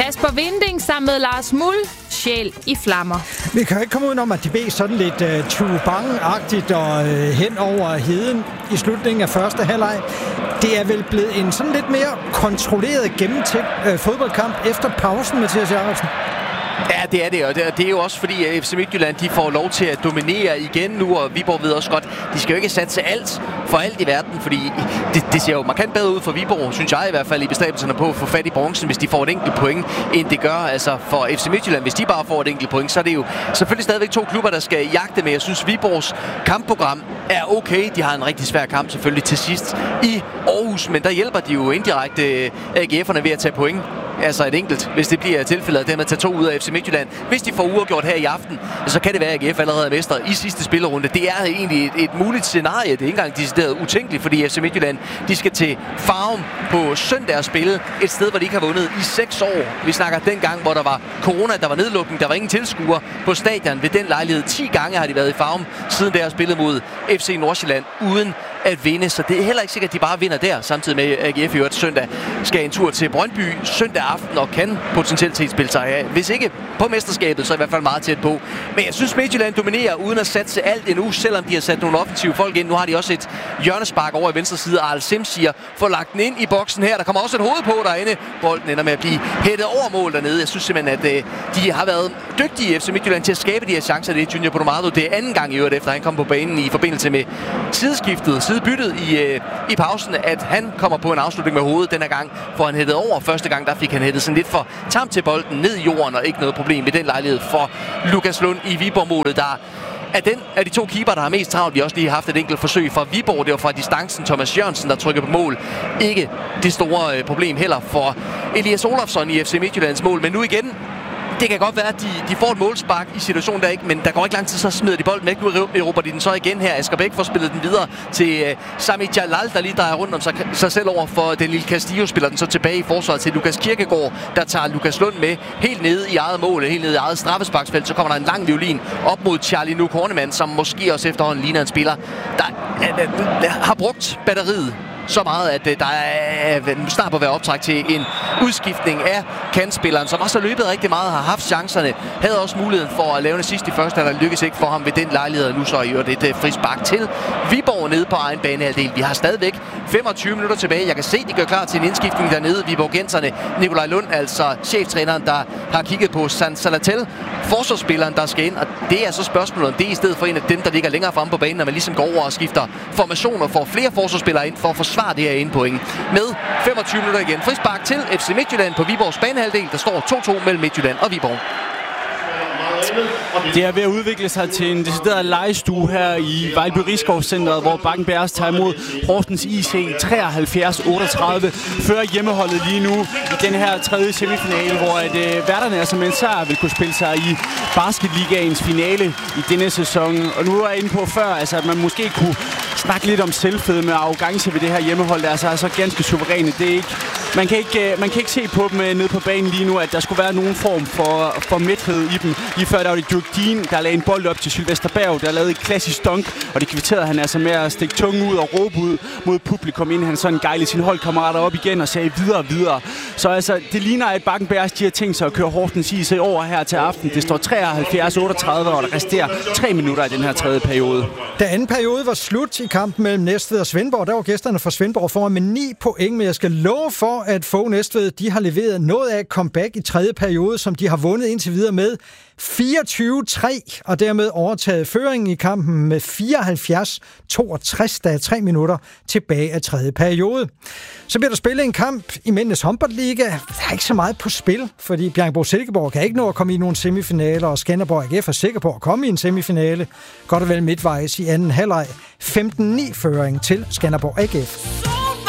Kasper Winding sammen med Lars Mull, Sjæl i flammer. Vi kan ikke komme udenom, at de blev sådan lidt Tubang-agtigt og hen over heden i slutningen af første halvleg. Det er vel blevet en sådan lidt mere kontrolleret, gennemtænkt fodboldkamp efter pausen, Mathias Jacobsen. Ja, det er det, og det er jo også fordi, at FC Midtjylland de får lov til at dominere igen nu, og Viborg ved også godt, de skal jo ikke satse alt for alt i verden, fordi det ser jo markant bedre ud for Viborg, synes jeg i hvert fald, i bestræbelserne på at få fat i bronzen, hvis de får et enkelt point, end det gør altså for FC Midtjylland. Hvis de bare får et enkelt point, så er det jo selvfølgelig stadigvæk to klubber, der skal jagte med. Jeg synes, Viborgs kampprogram er okay. De har en rigtig svær kamp selvfølgelig til sidst i Aarhus, men der hjælper de jo indirekte AGF'erne ved at tage point. Altså et enkelt, hvis det bliver tilfældet, og dermed tage 2 ud af FC Midtjylland. Hvis de får uafgjort her i aften, så kan det være, at AGF allerede er mester i sidste spillerunde. Det er egentlig et muligt scenarie. Det er ikke engang decideret utænkeligt, fordi FC Midtjylland de skal til Farum på søndag og spille et sted, hvor de ikke har vundet i 6 år. Vi snakker dengang, hvor der var corona, der var nedlukning, der var ingen tilskuere på stadion. Ved den lejlighed 10 gange har de været i Farum, siden der har spillet mod FC Nordsjælland uden at vinde. Så det er heller ikke sikkert, at de bare vinder der, samtidig med AGF i øvrigt søndag skal en tur til Brøndby søndag aften og kan potentielt spille sig af. Hvis ikke på mesterskabet, så i hvert fald meget tæt på. Men jeg synes, Midtjylland dominerer uden at satse alt endnu, selvom de har sat nogle offensive folk ind. Nu har de også et hjørnespark over i venstre side. Arl Simsier får lagt den ind i boksen her. Der kommer også et hoved på derinde. Bolden ender med at blive hættet over mål dernede. Jeg synes simpelthen, at de har været dygtige FC Midtjylland til at skabe de her chancer. Det er Junior Podomado. Det er anden gang i øvrigt, efter han kom på banen i forbindelse med sidebyttet i pausen, at han kommer på en afslutning med hovedet. Denne gang får han hættet over. Første gang, der fik han hættet sådan lidt for tamt til bolden ned i jorden, og ikke noget problem ved den lejlighed for Lukas Lund i Viborg-målet, der er den af de to keeper, der har mest travlt. Vi har også lige haft et enkelt forsøg fra Viborg. Det var fra distancen Thomas Jørgensen, der trykker på mål. Ikke det store problem heller for Elias Olofsson i FC Midtjyllands mål. Men nu igen, det kan godt være, at de får et målspark i situationen der ikke, men der går ikke lang tid, så smider de bolden væk. Nu erobrer de den så igen her. Asger Bæk får spillet den videre til Sami Jalal, der lige drejer rundt om sig selv over for den lille Castillo, spiller den så tilbage i forsvaret til Lukas Kirkegaard, der tager Lukas Lund med helt nede i eget mål, helt nede i eget straffesparksfelt. Så kommer der en lang violin op mod Charlie Nuuk Hornemann, som måske også efterhånden ligner en spiller, der har brugt batteriet så meget, at der er snart på at være optræk til en udskiftning af kantspilleren, som også har løbet rigtig meget, har haft chancerne, havde også muligheden for at lave en sidst i første, der lykkes ikke for ham ved den lejlighed, nu så i øvrigt et frispark til Viborg nede på egen banehalvdel. Vi har stadigvæk 25 minutter tilbage. Jeg kan se, de gør klar til en indskiftning dernede. Viborgenserne, Nikolaj Lund, altså cheftræneren, der har kigget på San Salatel, forsvarsspilleren, der skal ind, og det er så spørgsmålet, om det er i stedet for en af dem, der ligger længere fremme på banen, når man ligesom går over og skifter formationer, får flere forsvarsspillere ind for at forsvare det her ene point. Med 25 minutter igen. Frispark til FC Midtjylland på Viborgs banehalvdel. Der står 2-2 mellem Midtjylland og Viborg. Det er ved at udvikle sig til en decideret legestue her i Vejlby Riskovscenteret, hvor Bakken Bears tager imod Horsens IC 73-38. Fører hjemmeholdet lige nu i den her tredje semifinale, hvor værterne altså med en sejr vil kunne spille sig i Basketligaens finale i denne sæson. Og nu er jeg inde på før, altså, at man måske kunne snakke lidt om selvfedme og arrogance ved det her hjemmehold. Der er altså ganske suveræne. Det er ikke, man kan ikke se på dem nede på banen lige nu, at der skulle være nogen form for mæthed i dem. Lige før der var det Dirk Dean, der lagde en bold op til Sylvester Berg, der lavede et klassisk dunk, og det kvitterede han altså med at stikke tungen ud og råbe ud mod publikum, inden han sådan gejlede sine holdkammerater op igen og sagde videre. Så altså, det ligner, at Bakken Bears, de har tænkt sig at køre Horsens IC over her til aften. Det står 73-38, og der resterer 3 minutter i den her tredje periode. Da anden periode var slut i kampen mellem Næstved og Svendborg, der var gæsterne fra Svendborg foran med 9 point, men jeg skal love for, at få Næstved, de har leveret noget af et comeback i tredje periode, som de har vundet indtil videre med 24-3, og dermed overtaget føringen i kampen med 74-62, der er 3 minutter tilbage af tredje periode. Så bliver der spillet en kamp i Mændenes Håndboldliga. Der er ikke så meget på spil, fordi Bjerringbro-Silkeborg kan ikke nå at komme i nogle semifinaler, og Skanderborg AGF er sikker på at komme i en semifinale. Godt og vel midtvejs i anden halvleg. 15-9 føring til Skanderborg AGF.